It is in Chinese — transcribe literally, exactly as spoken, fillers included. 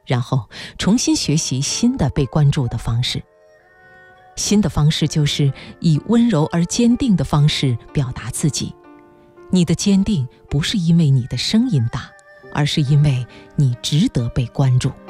然后重新学习新的被关注的方式。新的方式就是以温柔而坚定的方式表达自己。你的坚定不是因为你的声音大，而是因为你值得被关注。